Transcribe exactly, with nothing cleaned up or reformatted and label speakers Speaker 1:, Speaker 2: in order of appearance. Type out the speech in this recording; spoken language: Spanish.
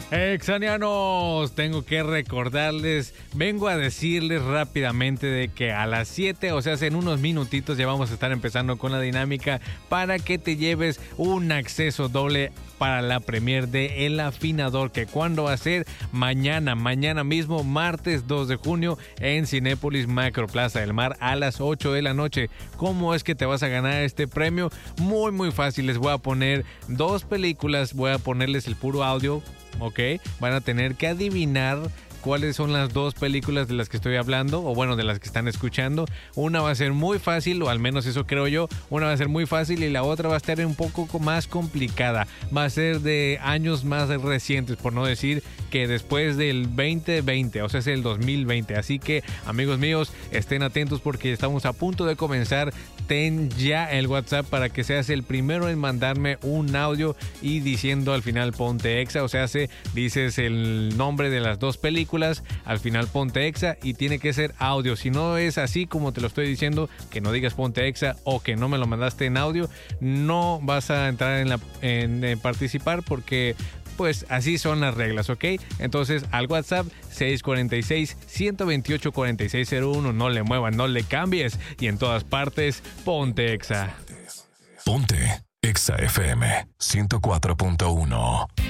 Speaker 1: Exanianos, tengo que recordarles, vengo a decirles rápidamente de que a las siete, o sea, en unos minutitos ya vamos a estar empezando con la dinámica para que te lleves un acceso doble para la premier de El Afinador, que cuando va a ser mañana, mañana mismo, martes dos de junio en Cinépolis Macroplaza del Mar a las ocho de la noche. ¿Cómo es que te vas a ganar este premio? Muy muy fácil, les voy a poner dos películas, voy a ponerles el puro audio, ¿ok? Van a tener que adivinar cuáles son las dos películas de las que estoy hablando, o bueno, de las que están escuchando. Una va a ser muy fácil, o al menos eso creo yo. Una va a ser muy fácil y la otra va a estar un poco más complicada. Va a ser de años más recientes, por no decir que después del veinte veinte, o sea, es el dos mil veinte. Así que, amigos míos, estén atentos porque estamos a punto de comenzar. Ten ya el WhatsApp para que seas el primero en mandarme un audio y diciendo al final Ponte Exa, o sea, se dices el nombre de las dos películas, al final Ponte Exa, y tiene que ser audio. Si no es así como te lo estoy diciendo, que no digas Ponte Exa o que no me lo mandaste en audio, no vas a entrar en, la, en, en participar porque pues así son las reglas, ¿ok? Entonces al WhatsApp seis cuatro seis, uno dos ocho, cuatro seis cero uno, no le muevas, no le cambies, y en todas partes Ponte Exa.
Speaker 2: Ponte Exa F M ciento cuatro punto uno.